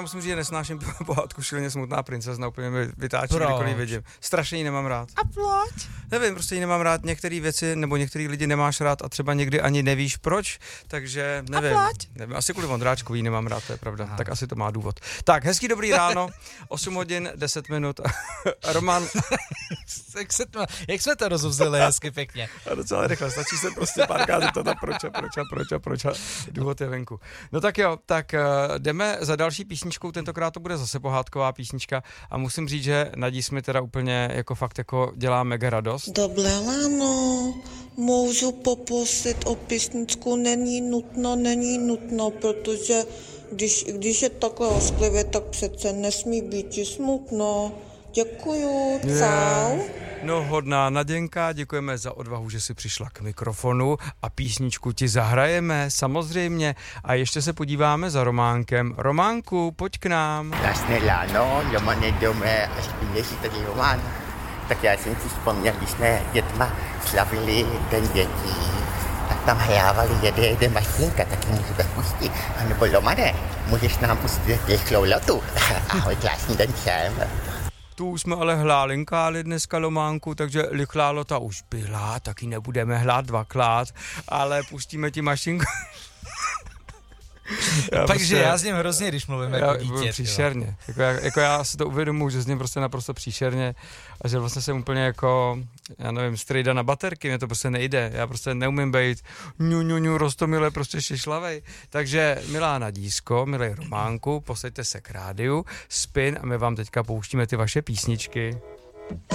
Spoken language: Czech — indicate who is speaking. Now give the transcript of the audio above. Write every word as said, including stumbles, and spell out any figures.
Speaker 1: musím říct, že nesnáším pohádku Šíleně smutná princezna, úplně mi vytáčí, kdykoliv vidím. Strašně ji nemám rád.
Speaker 2: A proč?
Speaker 1: Nevím, prostě ji nemám rád, některé věci, nebo některý lidi nemáš rád a třeba někdy ani nevíš proč, takže nevím.
Speaker 2: A proč?
Speaker 1: Nevím, asi kvůli Vondráčkový nemám rád, to je pravda, Aha. tak asi to má důvod. Tak, hezký dobrý ráno, osm hodin, deset minut, Roman.
Speaker 2: jak, se to, jak jsme to rozuzili hezky pěkně.
Speaker 1: A docela rychle, stačí se prostě párkrát zeptat a proč a proč a proč a proč a důvod je venku. No tak jo, tak uh, jdeme za další písničkou, tentokrát to bude zase pohádková písnička a musím říct, že Nadí mi teda úplně jako fakt jako dělá mega radost.
Speaker 3: Dobré ráno, můžu poprosit o písničku, není nutno, není nutno, protože když, když je takhle ošklivé, tak přece nesmí být smutno. Děkuju, čau.
Speaker 1: No hodná Naděnka, děkujeme za odvahu, že jsi přišla k mikrofonu a písničku ti zahrajeme, samozřejmě. A ještě se podíváme za Románkem. Románku, pojď k nám.
Speaker 4: Krásné ráno, Roman je doma, až přijdeš tady Roman. Tak já jsem si vzpomněl, když jsme dětma slavili den dětí, tak tam hrávali jede, jede mašinka, taky můžeme pustit. A nebo Romane, můžeš nám pustit rychlou lotu. Ahoj, krásný den všem.
Speaker 1: Tu už jsme ale hlálinkáli dneska Románku, takže rychlá lota už byla, taky nebudeme hlát dvakrát, ale pustíme ti mašinku.
Speaker 2: Já Takže prostě, já s ním hrozně, když mluvím já, jako dítě.
Speaker 1: Příšerně. Jako já, jako já si to uvědomuji, že s ním prostě naprosto příšerně a že vlastně jsem úplně jako, já nevím, strejda na baterky, mě to prostě nejde. Já prostě neumím být ňu, ňu, ňu, rostomile, prostě šešlavej. Takže milá Nadísko, milý Románku, posaďte se k rádiu, Spin a my vám teďka pouštíme ty vaše písničky.